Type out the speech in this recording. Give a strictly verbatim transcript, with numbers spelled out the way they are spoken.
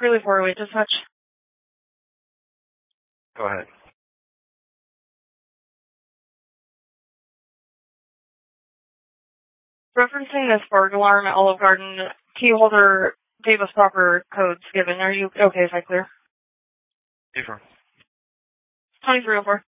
Greeley four oh eight dispatch. Go ahead. Referencing this spark alarm at Olive Garden, key holder gave us proper codes given. Are you okay if I clear? Different. twenty-three oh four.